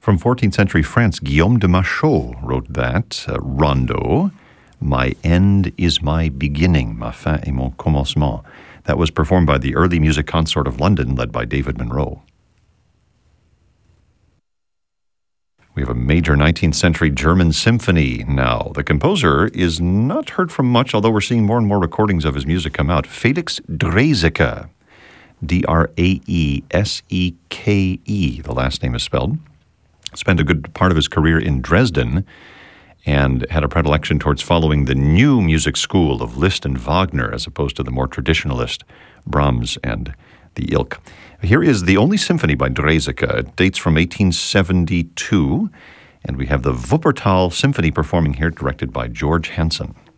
From 14th century France, Guillaume de Machaut wrote that. Rondo, My End is My Beginning, Ma fin est mon commencement. That was performed by the Early Music Consort of London, led by David Monroe. We have a major 19th century German symphony now. The composer is not heard from much, although we're seeing more and more recordings of his music come out. Felix Draeseke, Draeseke, the last name is spelled. Spent a good part of his career in Dresden and had a predilection towards following the new music school of Liszt and Wagner as opposed to the more traditionalist Brahms and the ilk. Here is the only symphony by Draeseke. It dates from 1872, and we have the Wuppertal Symphony performing here, directed by George Hansen.